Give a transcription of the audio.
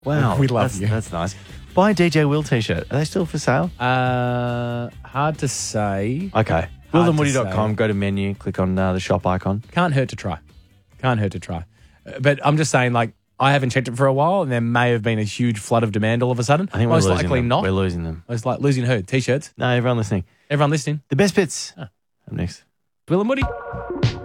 Wow. We love you. That's nice. Buy a DJ Will t-shirt. Are they still for sale? Hard to say. Okay. Hard to WillandWoody.com. Go to menu. Click on the shop icon. Can't hurt to try. But I'm just saying, like, I haven't checked it for a while, and there may have been a huge flood of demand all of a sudden. I think Most we're losing likely them. not. We're losing them. Most like losing who? T-shirts. No, everyone listening. Everyone listening. The best bits. Up next. Will and Woody.